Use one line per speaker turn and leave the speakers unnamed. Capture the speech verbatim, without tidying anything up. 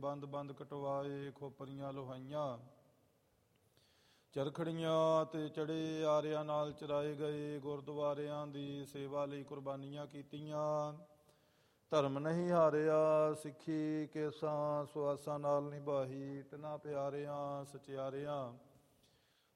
ਬੰਦ ਬੰਦ ਕਟਵਾਏ, ਖੋਪਰੀਆਂ ਲੋਹਾਈਆਂ ਚਰਖੜੀਆਂ ਤੇ ਚੜੇ ਆਰਿਆਂ ਨਾਲ ਚਰਾਏ ਗਏ। ਗੁਰਦੁਆਰਿਆਂ ਦੀ ਸੇਵਾ ਲਈ ਕੁਰਬਾਨੀਆਂ ਕੀਤੀਆਂ। ਧਰਮ ਨਹੀਂ ਹਾਰਿਆ, ਸਿੱਖੀ ਕੇਸਾਂ ਸੁਆਸਾਂ ਨਾਲ ਨਿਭਾਈ। ਤਿੰਨਾਂ ਪਿਆਰਿਆਂ ਸਚਿਆਰਿਆਂ